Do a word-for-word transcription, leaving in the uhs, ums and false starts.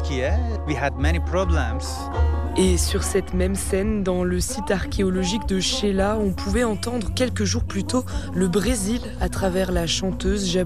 Et sur cette même scène, dans le site archéologique de Sheila, on pouvait entendre quelques jours plus tôt le Brésil à travers la chanteuse